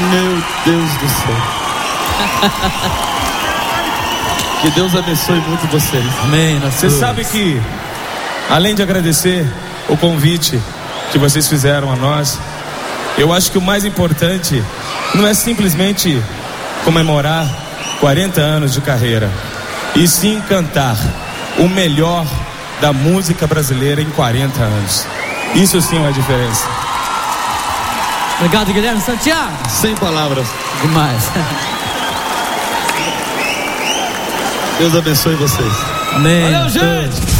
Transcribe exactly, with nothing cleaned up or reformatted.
Meu Deus do céu. Que Deus abençoe muito vocês. Amém. Você sabe que, além de agradecer o convite que vocês fizeram a nós, eu acho que o mais importante não é simplesmente comemorar quarenta anos de carreira, e sim cantar o melhor da música brasileira em quarenta anos. Isso sim é uma diferença. Obrigado, Guilherme Santiago. Sem palavras. Demais. Deus abençoe vocês. Amém. Valeu, gente.